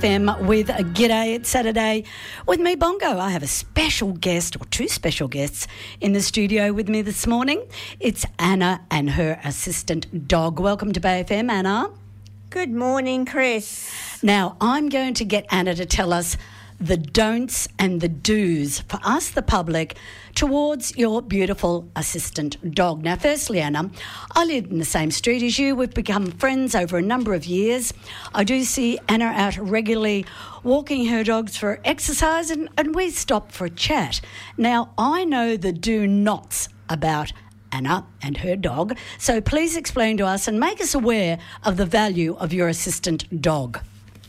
FM with a G'day. It's Saturday with me, Bongo. I have a special guest, or two special guests, in the studio with me this morning. It's Anna and her assistant dog. Welcome to Bay FM, Anna. Good morning, Chris. Now, I'm going to get Anna to tell us the don'ts and the do's for us, the public, towards your beautiful assistant dog. Now, firstly, Anna, I live in the same street as you. We've become friends over a number of years. I do see Anna out regularly walking her dogs for exercise, and we stop for a chat. Now, I know the do-nots about Anna and her dog, so please explain to us and make us aware of the value of your assistant dog.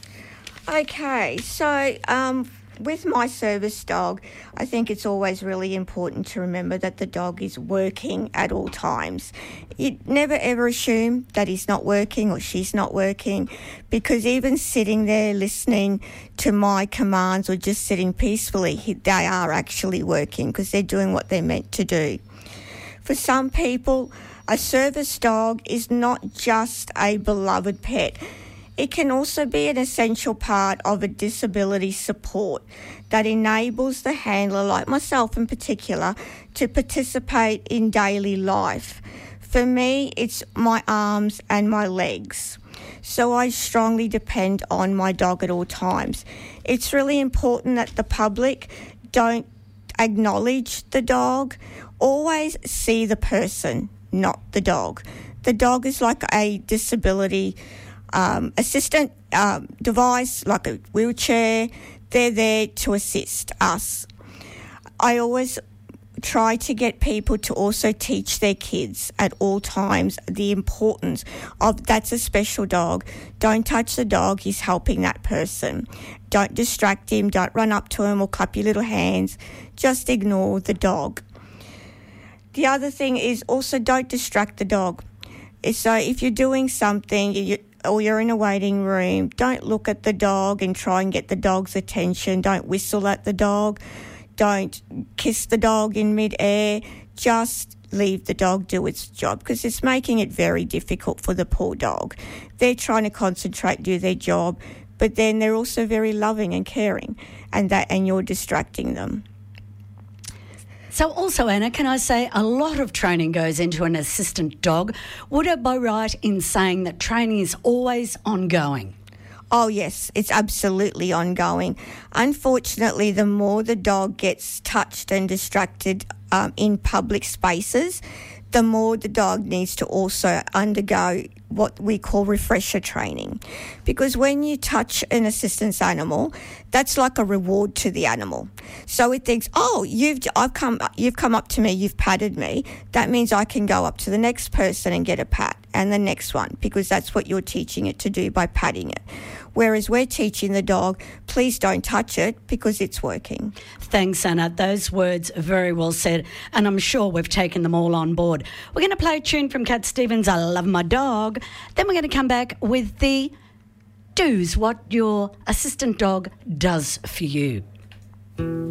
Okay, so with my service dog, I think it's always really important to remember that the dog is working at all times. You never ever assume that he's not working or she's not working, because even sitting there listening to my commands or just sitting peacefully, they are actually working because they're doing what they're meant to do. For some people, a service dog is not just a beloved pet. It can also be an essential part of a disability support that enables the handler, like myself in particular, to participate in daily life. For me, it's my arms and my legs. So I strongly depend on my dog at all times. It's really important that the public don't acknowledge the dog. Always see the person, not the dog. The dog is like a disability assistant device, like a wheelchair. They're there to assist us. I always try to get people to also teach their kids at all times the importance of that's a special dog. Don't touch the dog, he's helping that person. Don't distract him, don't run up to him or clap your little hands. Just ignore the dog. The other thing is also don't distract the dog. So if you're doing something, you're in a waiting room, don't look at the dog and try and get the dog's attention. Don't whistle at the dog. Don't kiss the dog in midair. Just leave the dog do its job, because it's making it very difficult for the poor dog. They're trying to concentrate, do their job, but then they're also very loving and caring, and you're distracting them. So also, Anna, can I say a lot of training goes into an assistant dog. Would I be right in saying that training is always ongoing? Oh, yes, it's absolutely ongoing. Unfortunately, the more the dog gets touched and distracted in public spaces, the more the dog needs to also undergo what we call refresher training. Because when you touch an assistance animal, that's like a reward to the animal. So it thinks, oh, you've come up to me, you've patted me. That means I can go up to the next person and get a pat, and the next one, because that's what you're teaching it to do by patting it. Whereas we're teaching the dog, please don't touch it because it's working. Thanks, Anna. Those words are very well said, and I'm sure we've taken them all on board. We're going to play a tune from Cat Stevens, I Love My Dog. Then we're going to come back with the do's, what your assistant dog does for you.